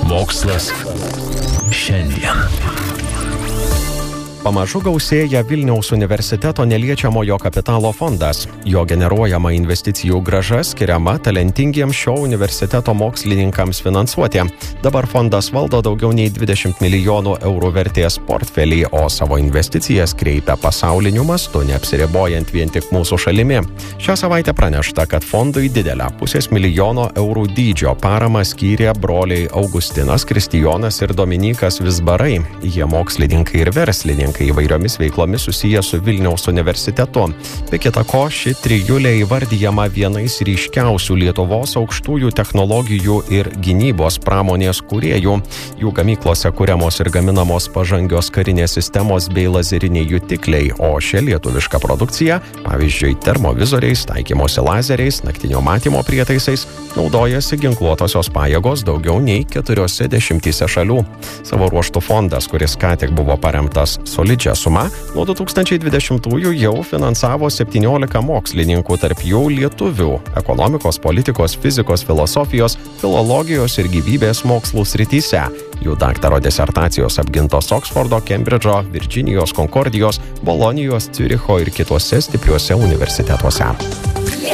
Mokslas šiandien. Pamažu gausėja Vilniaus universiteto neliečiamojo kapitalo fondas. Jo generuojama investicijų grąža skiriama talentingiems šio universiteto mokslininkams finansuoti. Dabar fondas valdo daugiau nei 20 milijonų eurų vertės portfelį, o savo investicijas kreipia pasauliniu mastu, neapsiribojant vien tik mūsų šalimi. Šią savaitę pranešta, kad fondui didelę $500 000 eurų dydžio paramą skyrė broliai Augustinas, Kristijonas ir Dominykas Vizbarai. Jie mokslininkai ir verslininkai įvairiomis veiklomis susiję su Vilniaus universitetu. Be kita ko, ši trijulė įvardyjama vienais ryškiausių Lietuvos aukštųjų technologijų ir gynybos pramonės kūrėjų. Jų gamyklose kuriamos ir gaminamos pažangios karinės sistemos bei lazeriniai jutikliai, o šia lietuviška produkcija, pavyzdžiui, termovizoriais, taikymosi lazeriais, naktinio matymo prietaisais, naudojasi ginkluotosios pajėgos daugiau nei 40 šalių. Savo ruožtu fondas, kuris ką tik buvo paremtas solidžią sumą, nuo 2020-ųjų jau finansavo 17 mokslininkų, tarp jų lietuvių ekonomikos, politikos, fizikos, filosofijos, filologijos ir gyvybės mokslų srityse. Jų daktaro disertacijos apgintos Oksfordo, Kembridžo, Virdžinijos, Konkordijos, Bolonijos, Ciuricho ir kitose stipriuose universitetuose.